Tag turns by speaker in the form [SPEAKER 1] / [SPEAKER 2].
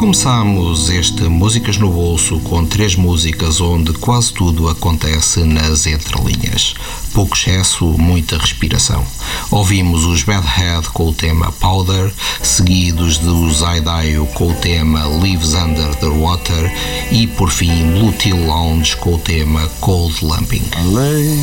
[SPEAKER 1] Começámos este Músicas no Bolso com 3 músicas onde quase tudo acontece nas entrelinhas. Pouco excesso, muita respiração. Ouvimos os Bad Head com o tema Powder, seguidos dos Idaio com o tema Lives Under the Water e, por fim, Blue Till Lounge com o tema Cold Lumping.